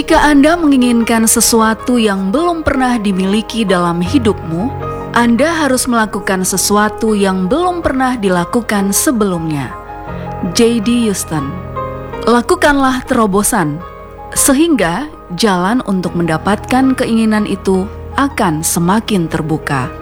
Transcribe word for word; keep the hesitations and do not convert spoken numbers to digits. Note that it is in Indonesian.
Jika Anda menginginkan sesuatu yang belum pernah dimiliki dalam hidupmu, Anda harus melakukan sesuatu yang belum pernah dilakukan sebelumnya. J D Houston. Lakukanlah terobosan, sehingga jalan untuk mendapatkan keinginan itu akan semakin terbuka.